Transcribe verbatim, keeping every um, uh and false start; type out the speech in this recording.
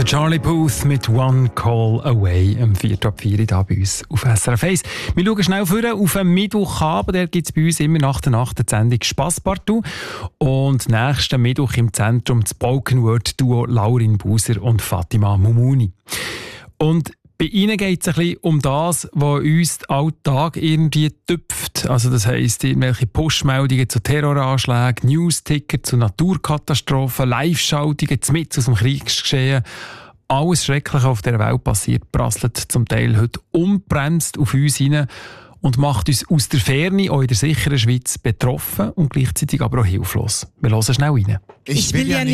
Charlie Puth mit One Call Away, am vier ab vier hier bei uns auf S R F eins. Wir schauen schnell vor auf einen Mittwochabend. Der gibt es bei uns immer nach der Nacht die Sendung «Spasspartout». Und nächsten Mittwoch im Zentrum das Spoken Word Duo Laurin Buser und Fatima Mumuni. Und bei Ihnen geht es ein bisschen um das, was uns den Alltag irgendwie tüpft. Also das heisst, irgendwelche Push-Meldungen zu Terroranschlägen, News-Ticker zu Naturkatastrophen, Live-Schaltungen mitten aus dem Kriegsgeschehen. Alles Schreckliche auf der Welt passiert, prasselt zum Teil heute unbremst auf uns hinein und macht uns aus der Ferne, auch in der sicheren Schweiz, betroffen und gleichzeitig aber auch hilflos. Wir hören schnell rein. Ich will ja